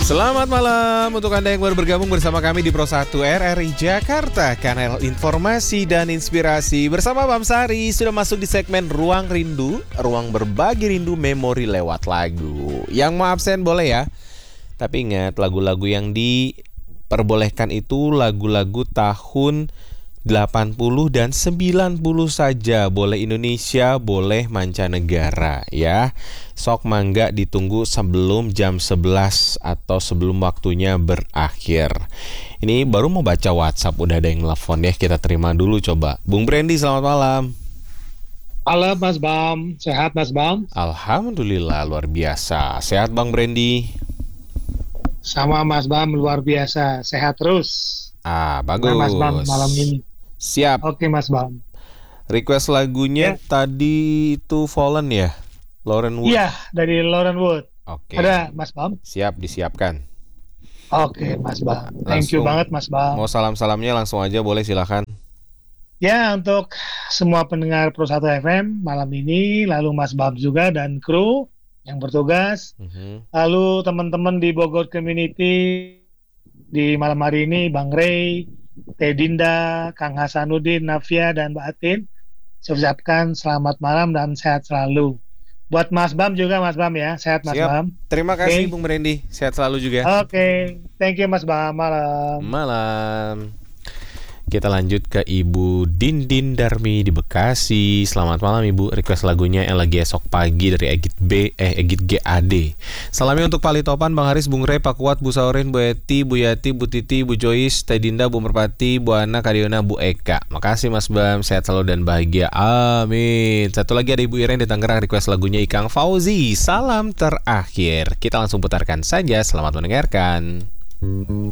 Selamat malam untuk Anda yang baru bergabung bersama kami di Pro 1 RRI Jakarta, kanal informasi dan inspirasi. Bersama Bam Sari sudah masuk di segmen Ruang Rindu, ruang berbagi rindu memori lewat lagu. Yang mau absen boleh ya, tapi ingat lagu-lagu yang diperbolehkan itu lagu-lagu tahun 80 dan 90 saja. Boleh Indonesia, boleh mancanegara ya. Sok mangga ditunggu sebelum jam 11 atau sebelum waktunya berakhir. Ini baru mau baca WhatsApp udah ada yang nelfon ya. Kita terima dulu coba. Bung Brandy, selamat malam. Halo Mas Bam, sehat Mas Bam? Alhamdulillah luar biasa. Sehat Bang Brandy? Sama Mas Bam, luar biasa, sehat terus. Bagus. Mas Bam malam ini. Siap. Oke Mas Bam. Request lagunya tadi itu Fallen ya? Lauren Wood. Iya, dari Lauren Wood. Oke. Ada Mas Bam? Siap, disiapkan. Oke Mas Bam. Thank you banget Mas Bam. Mau salam-salamnya langsung aja boleh, silakan. Ya, untuk semua pendengar Pro 1 FM malam ini, lalu Mas Bam juga dan kru yang bertugas. Lalu teman-teman di Bogor Community di malam hari ini, Bang Ray, Teh Dinda, Kang Hasanuddin, Navia, dan Mbak Atin. Saya ucapkan selamat malam dan sehat selalu. Buat Mas Bam juga, Mas Bam ya, sehat Mas Bam. Terima kasih Bung Brandy, sehat selalu juga. Oke, thank you Mas Bam, malam. Malam. Kita lanjut ke Ibu Dindin Darmi di Bekasi. Selamat malam Ibu, request lagunya yang lagi esok pagi dari Egit GAD. Salamnya untuk Pali Topan, Bang Haris, Bung Rey, Pak Kuat, Bu Saurin, Bu Eti, Bu Yati, Bu Titi, Bu Joyce, Teh Dinda, Bu Merpati, Bu Ana, Kadiona, Bu Eka. Makasih Mas Bam, sehat selalu dan bahagia. Amin. Satu lagi ada Ibu Irene di Tangerang, request lagunya Ikang Fauzi, Salam Terakhir. Kita langsung putarkan saja, selamat mendengarkan.